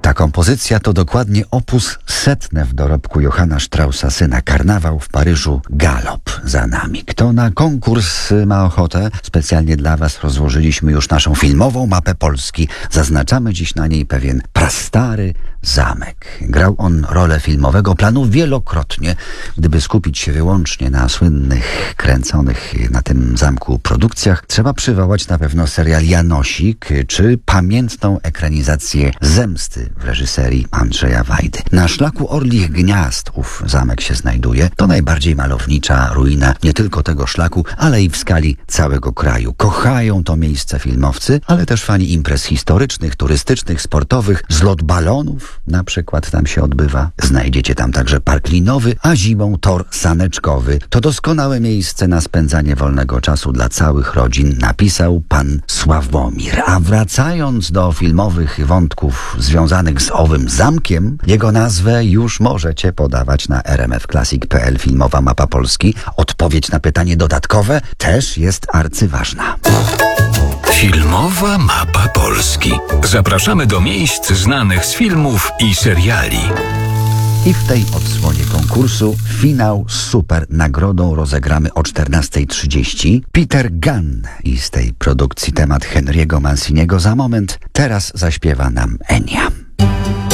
Ta kompozycja to dokładnie opus 100 w dorobku Johanna Straussa, syna. Karnawał w Paryżu, galop za nami. Kto na konkurs ma ochotę? Specjalnie dla Was rozłożyliśmy już naszą filmową mapę Polski. Zaznaczamy dziś na niej pewien prastary zamek. Grał on rolę filmowego planu wielokrotnie. Gdyby skupić się wyłącznie na słynnych, kręconych na tym zamku produkcjach, trzeba przywołać na pewno serial Janosik czy pamiętną ekranizację Zemsty w reżyserii Andrzeja Wajdy. Na szlaku Orlich Gniazd ów zamek się znajduje. To najbardziej malownicza ruina nie tylko tego szlaku, ale i w skali całego kraju. Kochają to miejsce filmowcy, ale też fani imprez historycznych, turystycznych, sportowych. Zlot balonów na przykład tam się odbywa. Znajdziecie tam także park linowy, a zimą tor saneczkowy. To doskonałe miejsce na spędzanie wolnego czasu dla całych rodzin, napisał pan Sławomir. A wracając do filmowych wątków związanych z owym zamkiem, jego nazwę już możecie podawać na rmfclassic.pl. Filmowa mapa Polski. Odpowiedź na pytanie dodatkowe też jest arcyważna. Filmowa mapa Polski. Zapraszamy do miejsc znanych z filmów i seriali. I w tej odsłonie konkursu finał z super nagrodą rozegramy o 14:30. Peter Gunn i z tej produkcji temat Henry'ego Manciniego za moment. Teraz zaśpiewa nam Enia.